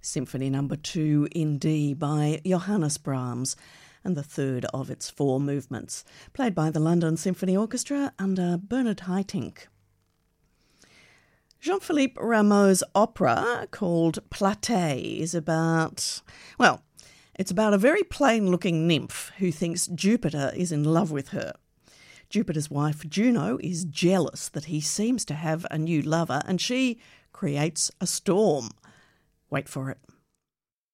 Symphony No. 2 in D by Johannes Brahms, and the third of its 4 movements, played by the London Symphony Orchestra under Bernard Haitink. Jean-Philippe Rameau's opera, called Platée, is about a very plain-looking nymph who thinks Jupiter is in love with her. Jupiter's wife, Juno, is jealous that he seems to have a new lover, and she creates a storm. Wait for it.